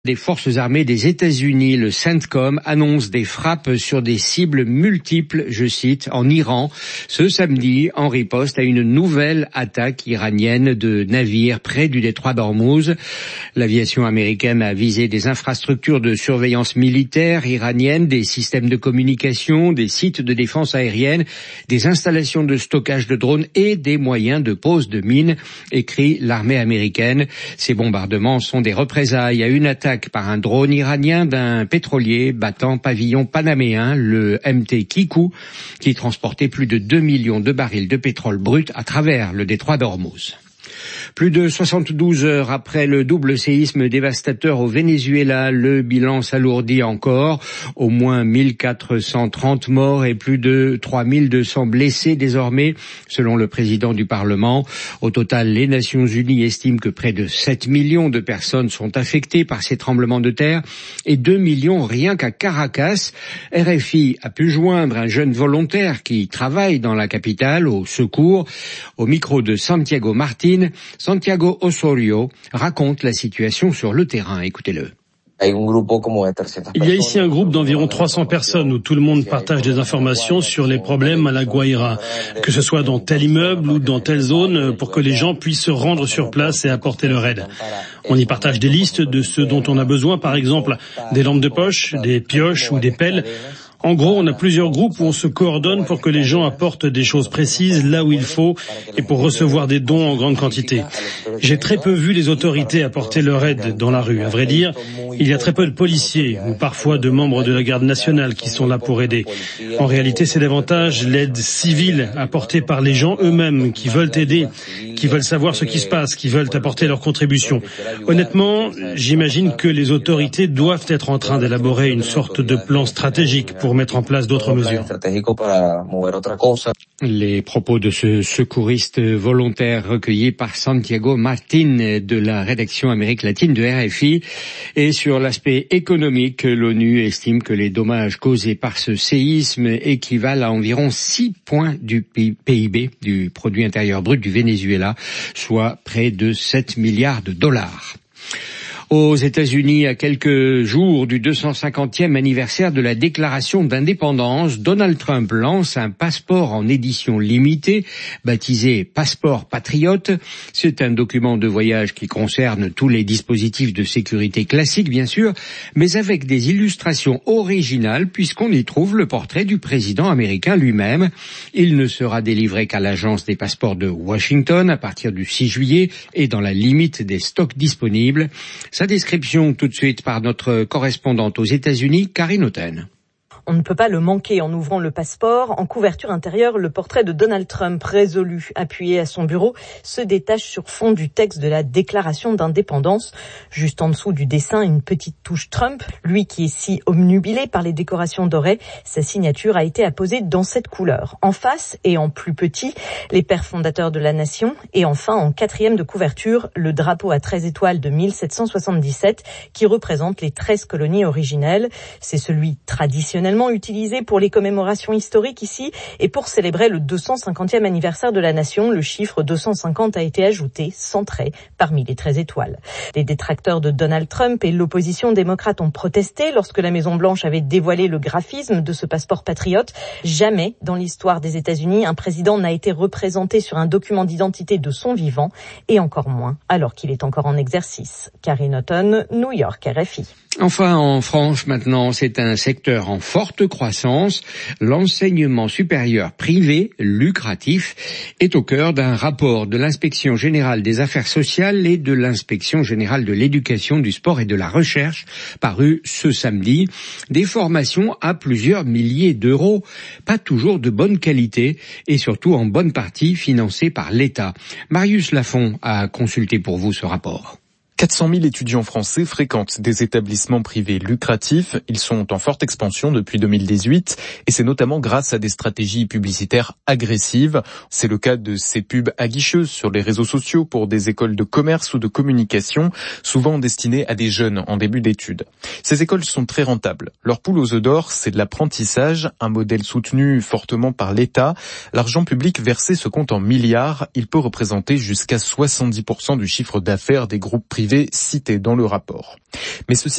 Les forces armées des États-Unis, le CENTCOM, annonce des frappes sur des cibles multiples, je cite, en Iran, ce samedi, en riposte à une nouvelle attaque iranienne de navires près du détroit d'Ormuz. L'aviation américaine a visé des infrastructures de surveillance militaire iranienne, des systèmes de communication, des sites de défense aérienne, des installations de stockage de drones et des moyens de pose de mines, écrit l'armée américaine. Ces bombardements sont des représailles à une attaque par un drone iranien d'un pétrolier battant pavillon panaméen, le MT Kikou, qui transportait plus de 2 millions de barils de pétrole brut à travers le détroit d'Ormuz. Plus de 72 heures après le double séisme dévastateur au Venezuela, le bilan s'alourdit encore. Au moins 1430 morts et plus de 3200 blessés désormais, selon le président du Parlement. Au total, les Nations Unies estiment que près de 7 millions de personnes sont affectées par ces tremblements de terre et 2 millions rien qu'à Caracas. RFI a pu joindre un jeune volontaire qui travaille dans la capitale au secours. Au micro de Santiago Martin, Santiago Osorio raconte la situation sur le terrain. Écoutez-le. Il y a ici un groupe d'environ 300 personnes où tout le monde partage des informations sur les problèmes à La Guaira, que ce soit dans tel immeuble ou dans telle zone, pour que les gens puissent se rendre sur place et apporter leur aide. On y partage des listes de ce dont on a besoin, par exemple des lampes de poche, des pioches ou des pelles. En gros, on a plusieurs groupes où on se coordonne pour que les gens apportent des choses précises là où il faut et pour recevoir des dons en grande quantité. J'ai très peu vu les autorités apporter leur aide dans la rue. À vrai dire, il y a très peu de policiers ou parfois de membres de la garde nationale qui sont là pour aider. En réalité, c'est davantage l'aide civile apportée par les gens eux-mêmes qui veulent aider, qui veulent savoir ce qui se passe, qui veulent apporter leur contribution. Honnêtement, j'imagine que les autorités doivent être en train d'élaborer une sorte de plan stratégique pour mettre en place d'autres mesures. Les propos de ce secouriste volontaire recueillis par Santiago Martin de la rédaction Amérique latine de RFI. Et sur l'aspect économique, l'ONU estime que les dommages causés par ce séisme équivalent à environ 6 points du PIB, du produit intérieur brut du Venezuela, soit près de 7 milliards de dollars. Aux États-Unis, à quelques jours du 250e anniversaire de la déclaration d'indépendance, Donald Trump lance un passeport en édition limitée, baptisé Passeport Patriote. C'est un document de voyage qui concerne tous les dispositifs de sécurité classiques, bien sûr, mais avec des illustrations originales puisqu'on y trouve le portrait du président américain lui-même. Il ne sera délivré qu'à l'agence des passeports de Washington à partir du 6 juillet et dans la limite des stocks disponibles. Sa description tout de suite par notre correspondante aux États-Unis, Karine Otten. On ne peut pas le manquer en ouvrant le passeport. En couverture intérieure, le portrait de Donald Trump, résolu, appuyé à son bureau, se détache sur fond du texte de la déclaration d'indépendance. Juste en dessous du dessin, une petite touche Trump. Lui qui est si obnubilé par les décorations dorées, sa signature a été apposée dans cette couleur. En face et en plus petit, les pères fondateurs de la nation. Et enfin, en 4e de couverture, le drapeau à 13 étoiles de 1777 qui représente les 13 colonies originelles. C'est celui traditionnellement utilisé pour les commémorations historiques ici et pour célébrer le 250e anniversaire de la nation, le chiffre 250 a été ajouté sans trait parmi les 13 étoiles. Les détracteurs de Donald Trump et l'opposition démocrate ont protesté lorsque la Maison-Blanche avait dévoilé le graphisme de ce passeport patriote. Jamais dans l'histoire des États-Unis, un président n'a été représenté sur un document d'identité de son vivant et encore moins alors qu'il est encore en exercice. Karine Otten, New York, RFI. Enfin, en France, maintenant, c'est un secteur en forte croissance. L'enseignement supérieur privé, lucratif, est au cœur d'un rapport de l'Inspection générale des affaires sociales et de l'Inspection générale de l'éducation, du sport et de la recherche, paru ce samedi. Des formations à plusieurs milliers d'euros, pas toujours de bonne qualité et surtout en bonne partie financées par l'État. Marius Lafont a consulté pour vous ce rapport. 400 000 étudiants français fréquentent des établissements privés lucratifs. Ils sont en forte expansion depuis 2018 et c'est notamment grâce à des stratégies publicitaires agressives. C'est le cas de ces pubs aguicheuses sur les réseaux sociaux pour des écoles de commerce ou de communication, souvent destinées à des jeunes en début d'études. Ces écoles sont très rentables. Leur poule aux œufs d'or, c'est de l'apprentissage, un modèle soutenu fortement par l'État. L'argent public versé se compte en milliards. Il peut représenter jusqu'à 70% du chiffre d'affaires des groupes privés cités dans le rapport. Mais ceci